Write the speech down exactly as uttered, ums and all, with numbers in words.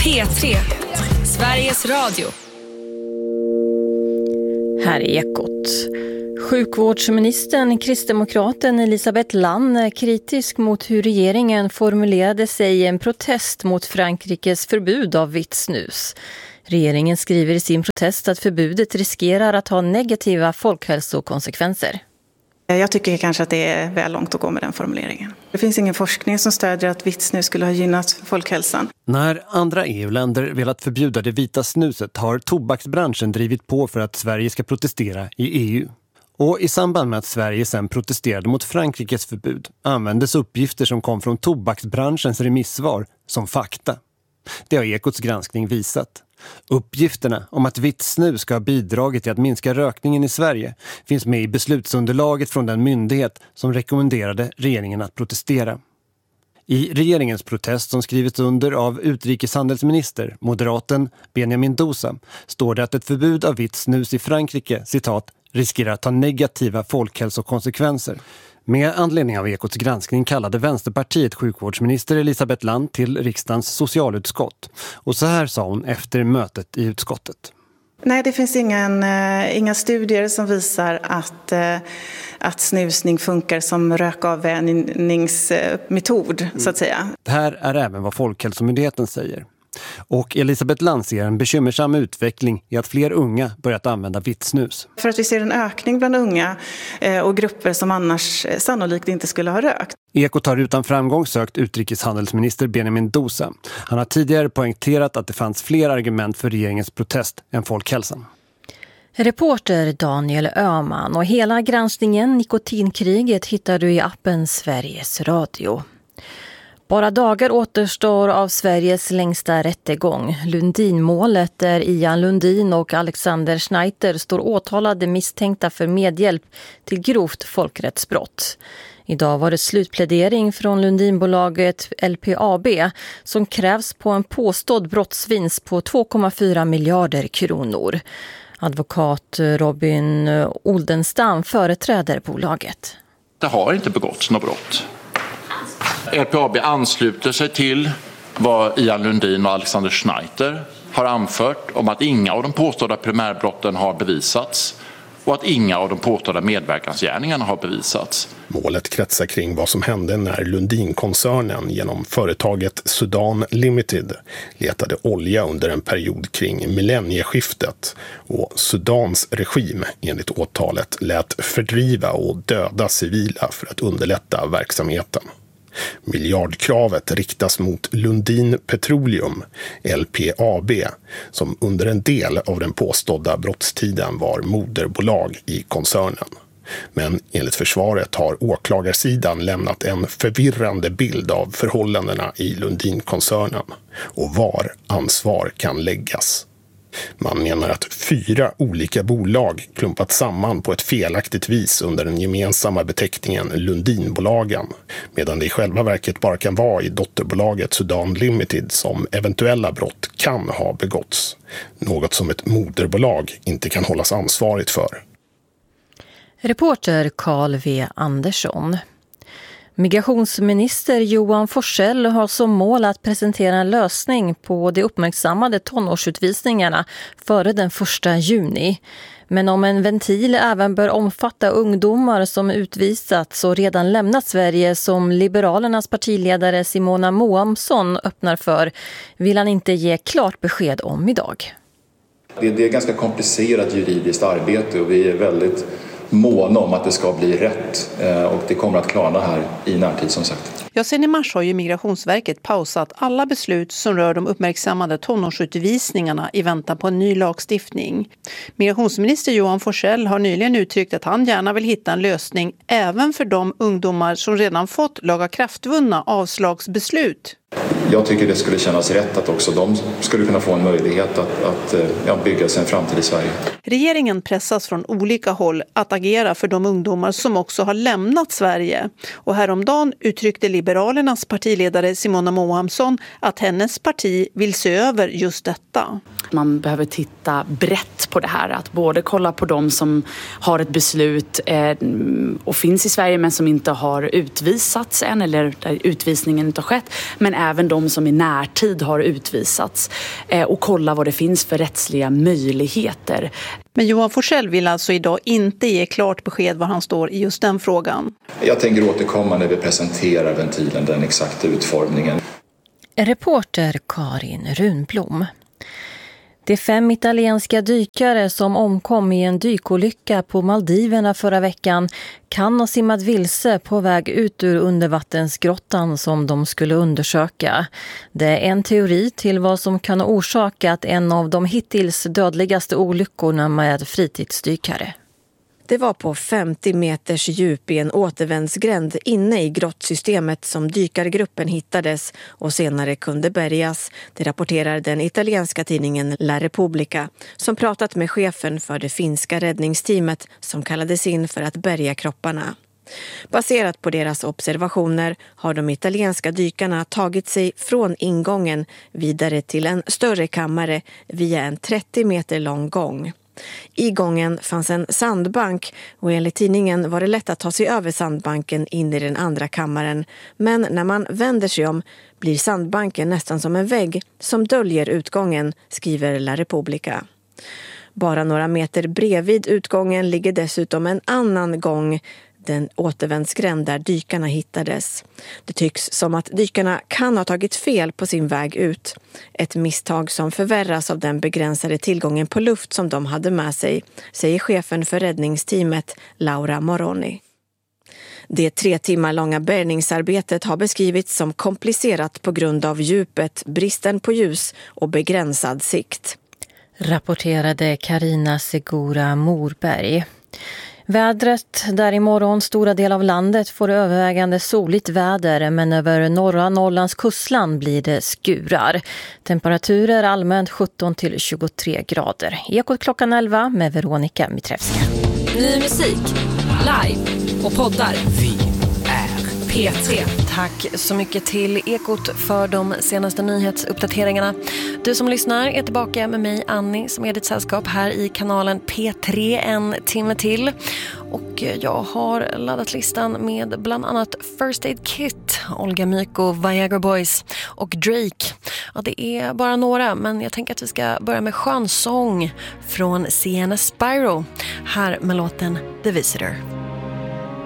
P tre, Sveriges Radio. Här är Ekot. Sjukvårdsministern, kristdemokraten Elisabeth Lann, är kritisk mot hur regeringen formulerade sig i en protest mot Frankrikes förbud av vitt snus. Regeringen skriver i sin protest att förbudet riskerar att ha negativa folkhälsokonsekvenser. Jag tycker kanske att det är väl långt att gå med den formuleringen. Det finns ingen forskning som stödjer att vitt snus skulle ha gynnat folkhälsan. När andra E U-länder velat förbjuda det vita snuset har tobaksbranschen drivit på för att Sverige ska protestera i E U. Och i samband med att Sverige sedan protesterade mot Frankrikes förbud användes uppgifter som kom från tobaksbranschens remissvar som fakta. Det har Ekots granskning visat. Uppgifterna om att vitt snus ska ha bidragit till att minska rökningen i Sverige finns med i beslutsunderlaget från den myndighet som rekommenderade regeringen att protestera. I regeringens protest som skrivits under av utrikeshandelsminister, moderaten Benjamin Dousa, står det att ett förbud av vitt snus i Frankrike, citat, riskerar att ha negativa folkhälsokonsekvenser. Med anledning av Ekots granskning kallade Vänsterpartiet sjukvårdsminister Elisabeth Lann till riksdagens socialutskott. Och så här sa hon efter mötet i utskottet. Nej, det finns ingen, inga studier som visar att, att snusning funkar som rökavvänjningsmetod, mm. så att säga. Det här är även vad Folkhälsomyndigheten säger. Och Elisabeth Lann ser en bekymmersam utveckling i att fler unga börjat använda vitt snus. För att vi ser en ökning bland unga och grupper som annars sannolikt inte skulle ha rökt. Ekot har utan framgång sökt utrikeshandelsminister Benjamin Dousa. Han har tidigare poängterat att det fanns fler argument för regeringens protest än folkhälsan. Reporter Daniel Öhman, och hela granskningen Nikotinkriget hittar du i appen Sveriges Radio. Bara dagar återstår av Sveriges längsta rättegång. Lundinmålet där Ian Lundin och Alexander Schneider står åtalade misstänkta för medhjälp till grovt folkrättsbrott. Idag var det slutplädering från Lundinbolaget L P A B som krävs på en påstådd brottsvinst på två komma fyra miljarder kronor. Advokat Robin Oldenstam företräder bolaget. Det har inte begåtts något brott. L P A B ansluter sig till vad Ian Lundin och Alexander Schneider har anfört om att inga av de påstådda primärbrotten har bevisats och att inga av de påstådda medverkansgärningarna har bevisats. Målet kretsar kring vad som hände när Lundin-koncernen genom företaget Sudan Limited letade olja under en period kring millennieskiftet och Sudans regim enligt åtalet lät fördriva och döda civila för att underlätta verksamheten. Miljardkravet riktas mot Lundin Petroleum, L P A B, som under en del av den påstådda brottstiden var moderbolag i koncernen. Men enligt försvaret har åklagarsidan lämnat en förvirrande bild av förhållandena i Lundin-koncernen och var ansvar kan läggas. Man menar att fyra olika bolag klumpat samman på ett felaktigt vis under den gemensamma beteckningen Lundinbolagen, medan det i själva verket bara kan vara i dotterbolaget Sudan Limited som eventuella brott kan ha begåtts. Något som ett moderbolag inte kan hållas ansvarigt för. Reporter Carl V. Andersson. Migrationsminister Johan Forssell har som mål att presentera en lösning på de uppmärksammade tonårsutvisningarna före den första juni. Men om en ventil även bör omfatta ungdomar som utvisats och redan lämnat Sverige, som Liberalernas partiledare Simona Moamsson öppnar för, vill han inte ge klart besked om idag. Det är ett ganska komplicerat juridiskt arbete och vi är väldigt måna om att det ska bli rätt och det kommer att klarna här i närtid som sagt. Ja, sen i mars har ju Migrationsverket pausat alla beslut som rör de uppmärksammade tonårsutvisningarna i väntan på en ny lagstiftning. Migrationsminister Johan Forssell har nyligen uttryckt att han gärna vill hitta en lösning även för de ungdomar som redan fått lagakraftvunna avslagsbeslut. Jag tycker det skulle kännas rätt att också de skulle kunna få en möjlighet att, att ja, bygga sig en framtid i Sverige. Regeringen pressas från olika håll att agera för de ungdomar som också har lämnat Sverige. Och häromdagen uttryckte Liberalernas partiledare Simona Mohamsson att hennes parti vill se över just detta. Man behöver titta brett på det här. Att både kolla på de som har ett beslut eh, och finns i Sverige men som inte har utvisats än eller där utvisningen inte har skett. Men även de som i närtid har utvisats. Eh, och kolla vad det finns för rättsliga möjligheter. Men Johan Forssell vill alltså idag inte ge klart besked var han står i just den frågan. Jag tänker återkomma när vi presenterar ventilen, den exakta utformningen. Reporter Karin Runblom. De fem italienska dykare som omkom i en dykolycka på Maldiverna förra veckan kan ha simmat vilse på väg ut ur undervattensgrottan som de skulle undersöka. Det är en teori till vad som kan ha orsakat en av de hittills dödligaste olyckorna med fritidsdykare. Det var på femtio meters djup i en återvändsgränd inne i grottsystemet som dykargruppen hittades och senare kunde bärgas. Det rapporterar den italienska tidningen La Repubblica som pratat med chefen för det finska räddningsteamet som kallades in för att bärga kropparna. Baserat på deras observationer har de italienska dykarna tagit sig från ingången vidare till en större kammare via en trettio meter lång gång. I gången fanns en sandbank och enligt tidningen var det lätt att ta sig över sandbanken in i den andra kammaren. Men när man vänder sig om blir sandbanken nästan som en vägg som döljer utgången, skriver La Repubblica. Bara några meter bredvid utgången ligger dessutom en annan gång, den återvändsgränd där dykarna hittades. Det tycks som att dykarna kan ha tagit fel på sin väg ut. Ett misstag som förvärras av den begränsade tillgången på luft som de hade med sig, säger chefen för räddningsteamet Laura Moroni. Det tre timmar långa bärgningsarbetet har beskrivits som komplicerat på grund av djupet, bristen på ljus och begränsad sikt. Rapporterade Carina Segura Morberg. Vädret där imorgon stora del av landet får övervägande soligt väder men över norra Norrlands kustland blir det skurar. Temperaturer allmänt sjutton till tjugotre grader. Ekot klockan elva med Veronica Mitrevska. Ny musik, live och poddar. Vi är P tre. Tack så mycket till Ekot för de senaste nyhetsuppdateringarna. Du som lyssnar är tillbaka med mig, Annie, som är ditt sällskap här i kanalen P tre en timme till. Och jag har laddat listan med bland annat First Aid Kit, Olga Myko, Viagra Boys och Drake. Ja, det är bara några, men jag tänker att vi ska börja med skönsång från Sienna Spyro. Här med låten The Visitor.